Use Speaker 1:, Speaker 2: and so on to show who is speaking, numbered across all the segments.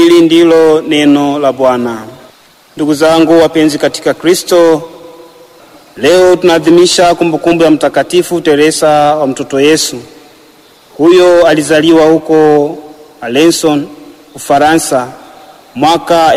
Speaker 1: Hili ndilo neno la Bwana. Ndugu zangu wapenzi katika Kristo, leo tunaadhimisha kumbukumbu ya Mtakatifu Teresa wa Mtoto Yesu. Huyo alizaliwa huko Alençon, Ufaransa, mwaka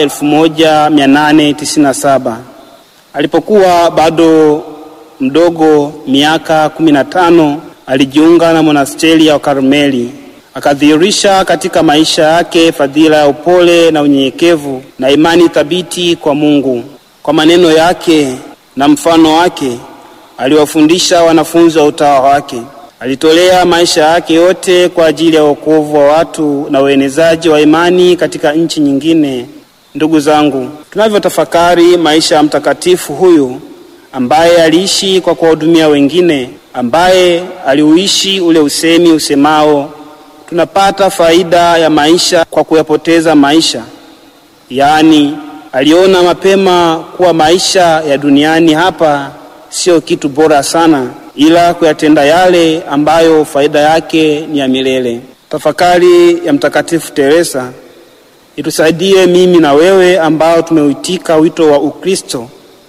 Speaker 1: 1897. Alipokuwa bado mdogo, miaka 15, alijiunga na monasteri ya Karmeli. Akadhihirisha katika maisha yake fadhila ya upole na unyenyekevu na imani thabiti kwa Mungu. Kwa maneno yake na mfano wake aliwafundisha wanafunzi wa utawa wake. Alitolea maisha yake yote kwa ajili ya wokovu wa watu na uenezaji wa imani katika nchi nyingine. Ndugu zangu, tunavyotafakari maisha ya mtakatifu huyu ambaye aliishi kwa kuwahudumia wengine, ambaye aliuishi ule usemi usemao tunapata faida ya maisha kwa kuyapoteza maisha. Yaani, aliona mapema kuwa maisha ya duniani hapa sio kitu bora sana, ila kuyatenda yale ambayo faida yake ni ya milele. Tafakari ya Mtakatifu Teresa itusaidie mimi na wewe ambao tumeuitika wito wa Ukristo,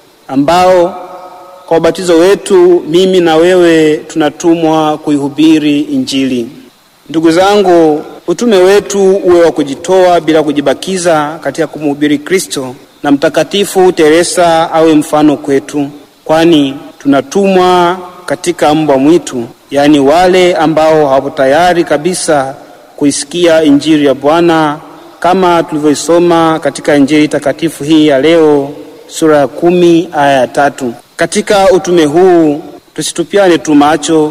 Speaker 1: ambao kwa ubatizo wetu mimi na wewe tunatumwa kuihubiri Injili. Ndugu zangu, utume wetu uwe wa kujitoa bila kujibakiza katika kumhubiri Kristo, na Mtakatifu Teresa awe mfano kwetu, kwani tunatumwa katika mbwa mwitu, yani wale ambao hawapo tayari kabisa kuisikia Injili ya Bwana, kama tulivyoisoma katika Injili takatifu hii ya leo, sura ya 10 aya ya 3. Katika utume huu tusitupiane tu macho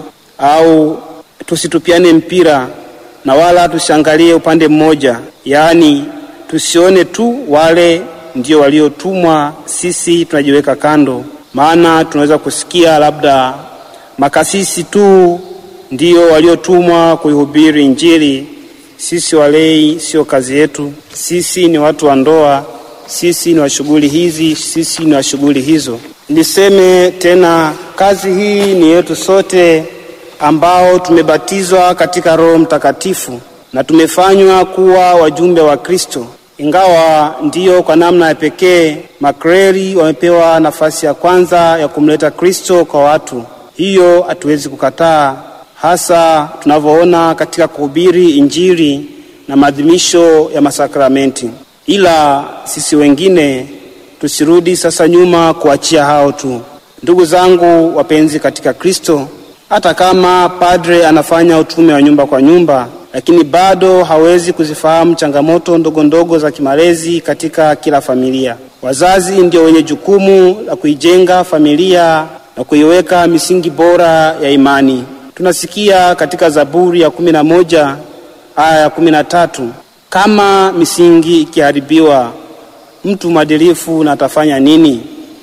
Speaker 1: au tusitupiane mpira, na wala tusiangalie upande mmoja, yaani tusione tu wale ndio waliotumwa, sisi tunajiweka kando. Maana tunaweza kusikia labda makasisi tu ndio waliotumwa kuihubiri Injili, sisi walei sio kazi yetu, sisi ni watu wa ndoa, sisi ni wa shughuli hizi, sisi ni wa shughuli hizo. Niseme tena, kazi hii ni yetu sote ambao tumebatizwa katika Roho Mtakatifu na tumefanywa kuwa wajumbe wa Kristo. Ingawa ndiyo kwa namna ya pekee makreli wamepewa nafasi ya kwanza ya kumleta Kristo kwa watu, hiyo hatuwezi kukataa, hasa tunavyoona katika kuhubiri Injili na maadhimisho ya masakramenti. Ila sisi wengine tusirudi sasa nyuma kuachia hao tu. Ndugu zangu wapenzi katika Kristo, hata kama padre anafanya utume wa nyumba kwa nyumba, lakini bado hawezi kuzifahamu changamoto ndogo ndogo za kimalezi katika kila familia. Wazazi ndio wenye jukumu la kuijenga familia na kuiweka misingi bora ya imani. Tunasikia katika Zaburi ya 11 aya ya 13, kama misingi ikiharibiwa, mtu mwadilifu na atafanya nini?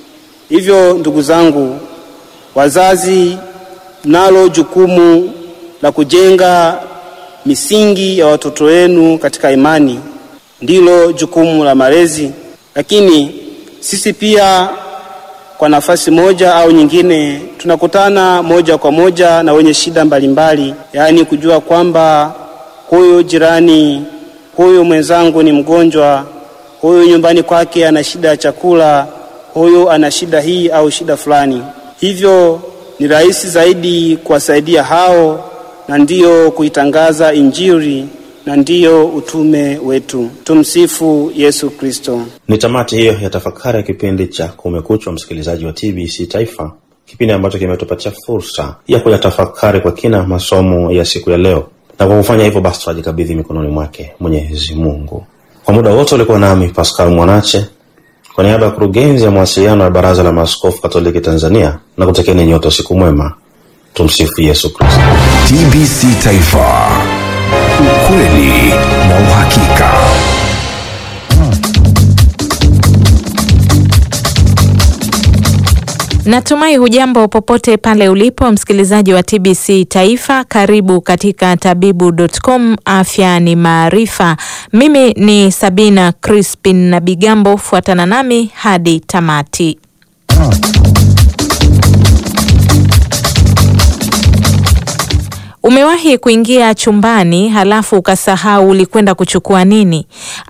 Speaker 1: Hivyo ndugu zangu, wazazi nalo jukumu la kujenga misingi ya watoto wenu katika imani, ndilo jukumu la malezi. Lakini sisi pia kwa nafasi moja au nyingine tunakutana moja kwa moja na wenye shida mbalimbali, yaani kujua kwamba huyu jirani, huyu mwenzangu ni mgonjwa, huyu nyumbani kwake ana shida ya chakula, huyu ana shida hii au shida fulani. Hivyo ni rahisi zaidi kuwasaidia hao, na ndiyo kuitangaza Injili, na ndiyo utume wetu. Tumsifu Yesu Kristo.
Speaker 2: Ni tamati hiyo ya tafakari ya kipindi cha Kumekucha, msikilizaji wa TBC Taifa, kipindi ambacho kimetupatia fursa ya kuyatafakari kwa kina masomo ya siku ya leo. Na kwa kufanya hivyo basi tunajikabidhi mikononi mwake Mwenyezi Mungu. Kwa muda wote ulikuwa nami Pascal Mwanache, kwa niaba ya kurugenzi ya mawasiliano ya Baraza la Maaskofu Katoliki Tanzania, na kutakieni nyote siku mwema. Tumsifu Yesu Kristo.
Speaker 3: TBC Taifa, ukweli na uhakika.
Speaker 4: Natumai hujambo popote pale ulipo msikilizaji wa TBC Taifa. Karibu katika tabibu.com, afya ni maarifa. Mimi ni Sabina Crispin na Bigambo, fuatana nami hadi tamati. Umewahi kuingia chumbani halafu ukasahau ulikwenda kuchukua nini?